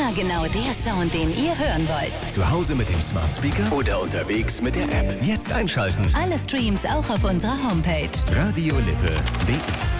Immer genau der Sound, den ihr hören wollt. Zu Hause mit dem Smart Speaker oder unterwegs mit der App. Jetzt einschalten. Alle Streams auch auf unserer Homepage. radiolippe.de